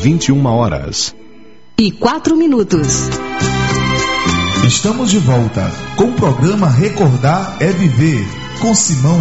21h04. Estamos de volta com o programa Recordar é Viver, com Simão